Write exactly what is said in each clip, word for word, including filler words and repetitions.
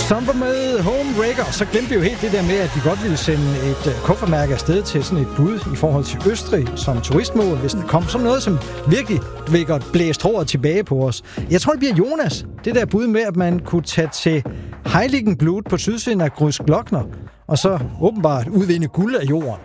Stomper med Homebreaker. Så glemte vi jo helt det der med, at vi godt ville sende et uh, kuffermærke afsted til sådan et bud i forhold til Østrig som turistmål, hvis der kom sådan noget, som virkelig vil godt blæse trådet tilbage på os. Jeg tror, det bliver Jonas. Det der bud med, at man kunne tage til Heiligenblut på sydsiden af Grüßglockner, og så åbenbart udvinde guld af jorden.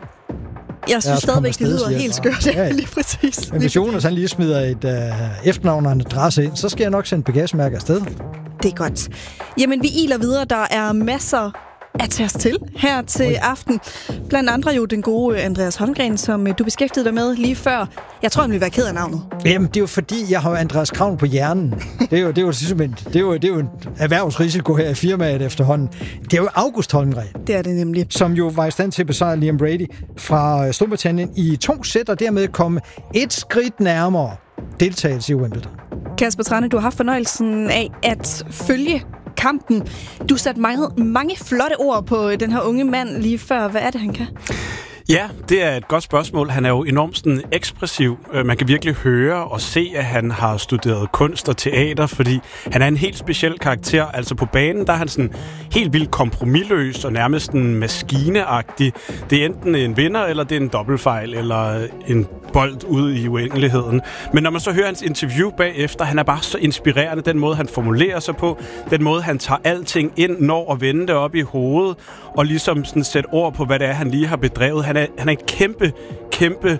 Jeg synes stadigvæk, det lyder helt skørt. Ja, lige præcis. Men hvis Jonas han lige smider et uh, efternavn og en adresse ind, så skal jeg nok sende bagagemærke afsted. Det er godt. Jamen, vi iler videre. Der er masser at tage os til her til Oi. aften. Blandt andre jo den gode Andreas Holmgren, som du beskæftigede dig med lige før. Jeg tror, han ville være ked af navnet. Jamen, det er jo fordi, jeg har Andreas Kravn på hjernen. Det er jo, det er jo, det er jo, det er jo en erhvervsrisiko her i firmaet efterhånden. Det er jo August Holmgren. Det er det nemlig. Som jo var i stand til at besejre Liam Brady fra Storbritannien i to sæt, og dermed komme et skridt nærmere deltagelse i Wimbledon. Kasper Tranne, du har haft fornøjelsen af at følge kampen. Du satte mange, mange flotte ord på den her unge mand lige før. Hvad er det, han kan? Ja, det er et godt spørgsmål. Han er jo enormt sådan ekspressiv. Man kan virkelig høre og se, at han har studeret kunst og teater, fordi han er en helt speciel karakter. Altså på banen, der er han sådan helt vildt kompromisløs og nærmest en maskineagtig. Det er enten en vinder, eller det er en dobbeltfejl, eller en bold ud i uendeligheden. Men når man så hører hans interview bagefter, han er bare så inspirerende, den måde, han formulerer sig på, den måde, han tager alting ind, når og vender det op i hovedet, og ligesom sådan sætte ord på, hvad det er, han lige har bedrevet. Han er, han er et kæmpe, kæmpe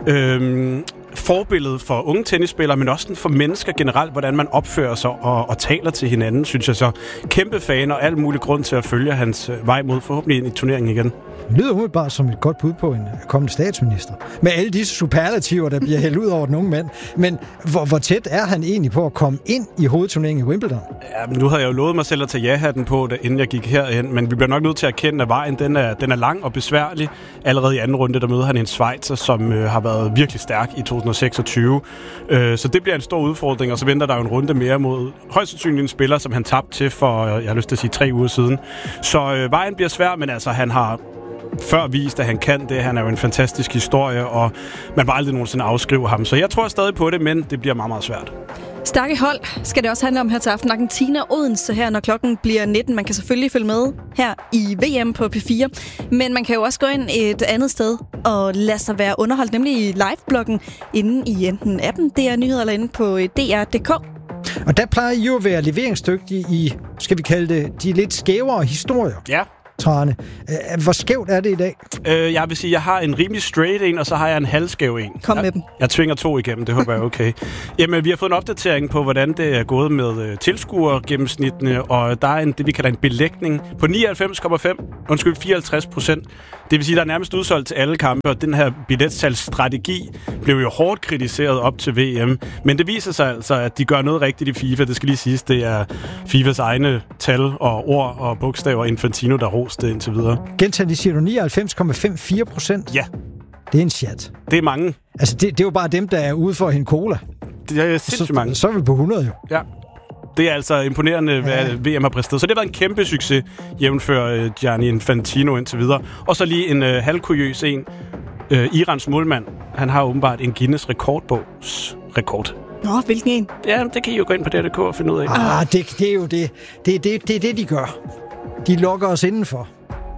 øhm, forbillede for unge tennisspillere, men også for mennesker generelt, hvordan man opfører sig og, og taler til hinanden, synes jeg så. Kæmpe fan og alt mulig grund til at følge hans vej mod forhåbentlig ind i turneringen igen. Det lyder umiddelbart som et godt bud på en kommende statsminister. Med alle disse superlativer, der bliver hældt ud over den unge mand. Men hvor, hvor tæt er han egentlig på at komme ind i hovedturneringen i Wimbledon? Ja, men nu havde jeg jo lovet mig selv at tage ja-hatten på, da, inden jeg gik herhen. Men vi bliver nok nødt til at erkende, at vejen den er, den er lang og besværlig. Allerede i anden runde, der møder han en schweizer, som øh, har været virkelig stærk i to tusind seksogtyve. Øh, så det bliver en stor udfordring, og så venter der jo en runde mere mod højst sandsynligt en spiller, som han tabte til for, jeg har lyst til at sige, tre uger siden. Så øh, vejen bliver svær, men altså han har før vist, at han kan det. Han er jo en fantastisk historie, og man vil aldrig nogensinde afskrive ham. Så jeg tror stadig på det, men det bliver meget, meget svært. Stærke hold skal det også handle om her til aften. Argentina og Odense her, når klokken bliver nitten. Man kan selvfølgelig følge med her i V M på P fire. Men man kan jo også gå ind et andet sted og lade sig være underholdt, nemlig i live-bloggen inde i enten appen D R Nyheder eller inde på D R punktum D K. Og der plejer I jo at være leveringsdygtige i, skal vi kalde det, de lidt skævere historier. Ja. Trane. Hvor skævt er det i dag? Øh, jeg vil sige, jeg har en rimelig straight en, og så har jeg en halvskæv en. Kom med jeg, dem. Jeg tvinger to igennem, det håber jeg er okay. Jamen, vi har fået en opdatering på, hvordan det er gået med uh, tilskuere gennemsnittene, og der er en, det, vi kalder en belægning på nioghalvfems komma fem, undskyld, fireoghalvtreds procent. Det vil sige, der er nærmest udsolgt til alle kampe, og den her billetsalgsstrategi blev jo hårdt kritiseret op til V M. Men det viser sig altså, at de gør noget rigtigt i FIFA. Det skal lige siges, det er FIFAs egne tal og ord og bogstaver Infantino, der roste indtil videre. Gentag, de siger du nioghalvfems komma fire procent? Ja. Det er en chat. Det er mange. Altså, det, det er jo bare dem, der er ude for at hente cola. Det er sindssygt mange. Så er vi på hundrede jo. Ja. Det er altså imponerende, hvad ja. V M har præsteret. Så det har været en kæmpe succes, jævnfør uh, Gianni Infantino indtil videre. Og så lige en uh, halvkuriøs en. Uh, Irans målmand, han har åbenbart en Guinness rekordbogs rekord. Nå, hvilken en? Ja, det kan I jo gå ind på D R punktum D K og finde ud af. Ah, det, det er jo det. Det er det, det, det, de gør. De lukker os indenfor.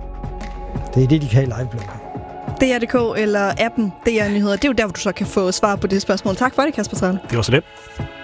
Det er det, de kan i live-bloggen. D R punktum D K eller appen D R Nyheder. Det er jo der, hvor du så kan få svar på det spørgsmål. Tak for det, Kasper Tranne. Det var så let.